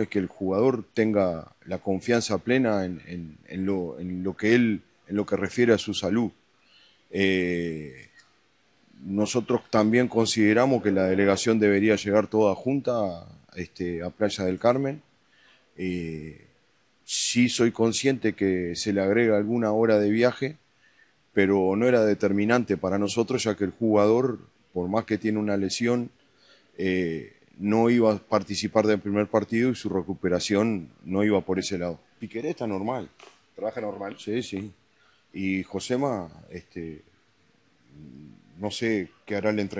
es que el jugador tenga la confianza plena en lo que él, en lo que refiere a su salud. Nosotros también consideramos que la delegación debería llegar toda junta a Playa del Carmen. Sí soy consciente que se le agrega alguna hora de viaje, pero no era determinante para nosotros, ya que el jugador, por más que tiene una lesión, no iba a participar del primer partido y su recuperación no iba por ese lado. Piqueré está normal. ¿Trabaja normal? Sí, sí. Y Josema, no sé qué hará el entrenador.